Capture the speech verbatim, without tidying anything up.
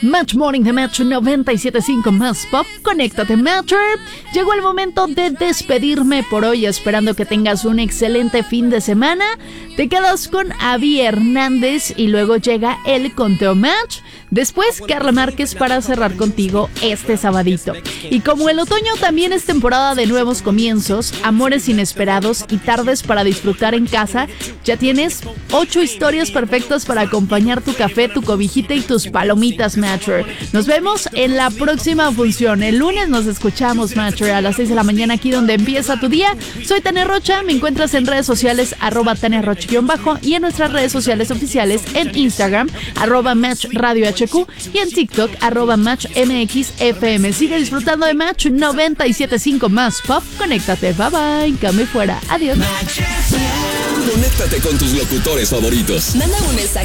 Match Morning de Match noventa y siete punto cinco más Pop. Conéctate, Matcher. Llegó el momento de despedirme por hoy, esperando que tengas un excelente fin de semana. Te quedas con Avi Hernández y luego llega el Conteo Match. Después, Carla Márquez para cerrar contigo este sabadito. Y como el otoño también es temporada de nuevos comienzos, amores inesperados y tardes para disfrutar en casa, ya tienes ocho historias perfectas para acompañar tu café, tu cobijita y tus palomitas, Matcher. Nos vemos en la próxima función. El lunes nos escuchamos, Matcher, a las seis de la mañana aquí donde empieza tu día. Soy Tania Rocha, me encuentras en redes sociales arroba Tania Rocha-bajo y en nuestras redes sociales oficiales en Instagram arroba Match Radio H Q y en TikTok arroba Match M X F M. Sigue disfrutando de Match noventa y siete punto cinco más Pop. Conéctate, bye bye, cambio fuera, adiós. Conéctate con tus locutores favoritos. Manda un mensaje